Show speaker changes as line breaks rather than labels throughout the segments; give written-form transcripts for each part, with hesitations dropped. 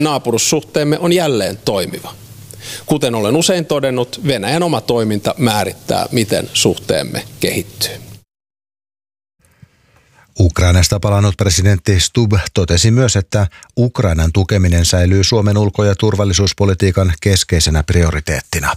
Naapurussuhteemme on jälleen toimiva. Kuten olen usein todennut, Venäjän oma toiminta määrittää, miten suhteemme kehittyy.
Ukrainasta palannut presidentti Stubb totesi myös, että Ukrainan tukeminen säilyy Suomen ulko- ja turvallisuuspolitiikan keskeisenä prioriteettina.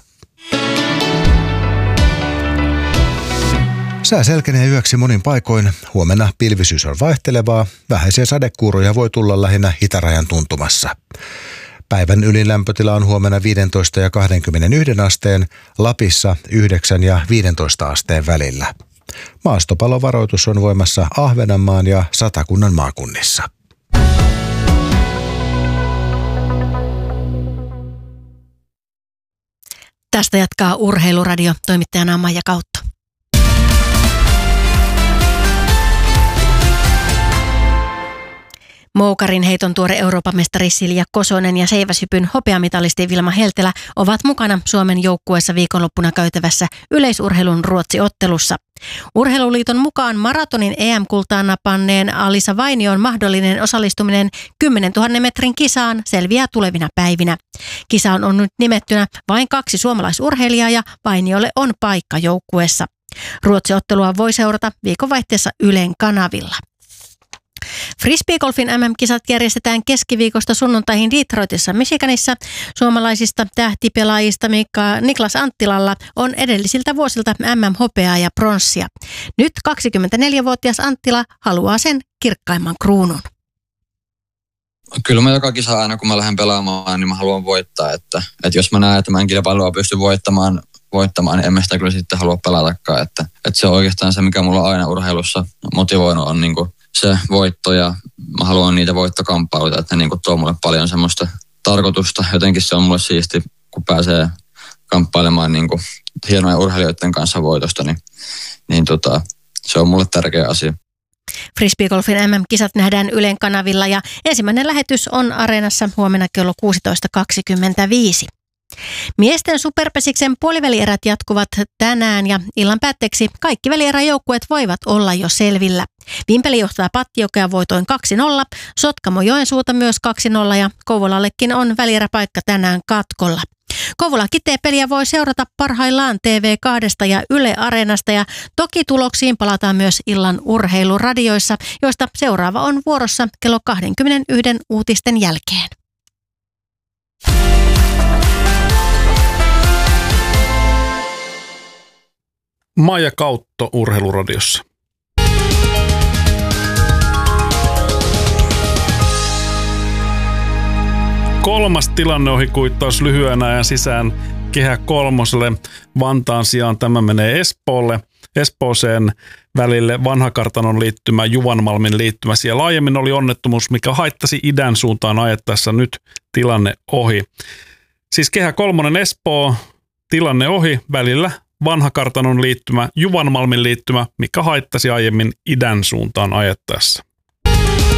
Sää selkenee yöksi monin paikoin. Huomenna pilvisyys on vaihtelevaa. Vähäisiä sadekuuroja voi tulla lähinnä itärajan tuntumassa. Päivän ylin lämpötila on huomenna 15 ja 21 asteen, Lapissa 9 ja 15 asteen välillä. Maastopalovaroitus on voimassa Ahvenanmaan ja Satakunnan maakunnissa.
Tästä jatkaa Urheiluradio, toimittajana Maija Kautto. Moukarin heiton tuore Euroopan mestari Silja Kosonen ja seiväshypyn hopeamitalisti Vilma Heltelä ovat mukana Suomen joukkueessa viikonloppuna käytävässä yleisurheilun Ruotsi-ottelussa. Urheiluliiton mukaan maratonin EM-kultaan napanneen Alisa Vainion mahdollinen osallistuminen 10 000 metrin kisaan selviää tulevina päivinä. Kisaan on nyt nimettynä vain 2 suomalaisurheilijaa ja Vainiolle on paikka joukkueessa. Ruotsi-ottelua voi seurata viikonvaihteessa Ylen kanavilla. Frisbeegolfin MM-kisat järjestetään keskiviikosta sunnuntaihin Detroitissa, Michiganissa. Suomalaisista tähtipelaajista Niklas Anttilalla on edellisiltä vuosilta MM-hopeaa ja pronssia. Nyt 24-vuotias Anttila haluaa sen kirkkaimman kruunun.
Kyllä mä joka kisa aina kun mä lähden pelaamaan, niin mä haluan voittaa. Että jos mä näen, että mä en kilpailua pysty voittamaan, niin en mä sitä kyllä sitten halua pelatakaan. Että se on oikeastaan se, mikä mulla aina urheilussa motivoinut on niin kuin se voitto ja mä haluan niitä voittokamppailuita, että ne niin kuin tuo mulle paljon semmoista tarkoitusta. Jotenkin se on mulle siisti, kun pääsee kamppailemaan niin kuin hienojen urheilijoiden kanssa voitosta, niin se on mulle tärkeä asia.
Frisbeegolfin MM-kisat nähdään Ylen kanavilla ja ensimmäinen lähetys on Areenassa huomenna kello 16.25. Miesten superpesiksen puolivälierät jatkuvat tänään ja illan päätteeksi kaikki välieräjoukkueet voivat olla jo selvillä. Vimpeli johtaa Pattiokea voitoin 2-0, Sotkamo Joensuuta myös 2-0 ja Kouvolallekin on välieräpaikka tänään katkolla. Kouvola-Kitee-peliä voi seurata parhaillaan TV2 ja Yle Areenasta ja toki tuloksiin palataan myös illan urheiluradioissa, joista seuraava on vuorossa kello 21 uutisten jälkeen.
Maija Kautto Urheiluradiossa. Kolmas tilanneohikuittaus lyhyen ajan sisään Kehä kolmoselle. Vantaan sijaan tämä menee Espooseen välille Vanhakartanon liittymä, Juvanmalmin liittymä. Siellä aiemmin oli onnettomuus, mikä haittasi idän suuntaan ajettaessa, nyt tilanne ohi. Siis Kehä kolmonen Espoo, tilanne ohi välillä Vanhakartanon liittymä, Juvanmalmin liittymä, mikä haittasi aiemmin idän suuntaan ajettaessa.